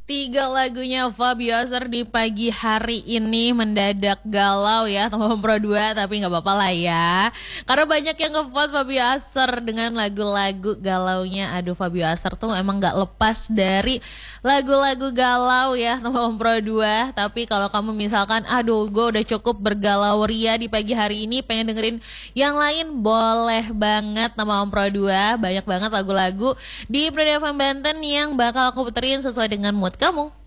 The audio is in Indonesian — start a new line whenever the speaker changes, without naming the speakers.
Tiga lagunya Fabio Aser di pagi hari ini mendadak galau ya teman Pro 2, tapi nggak apa-apa lah ya. Karena banyak yang ngevote Fabio Aser dengan lagu-lagu galaunya. Aduh, Fabio Aser tuh emang nggak lepas dari lagu-lagu galau ya teman Pro 2. Tapi kalau kamu misalkan aduh gue udah cukup bergalau ria di pagi hari ini, pengen dengerin yang lain, boleh banget teman Pro 2. Banyak banget lagu-lagu di Pro FM Banten yang bakal aku puterin sesuai dengan mood kamu.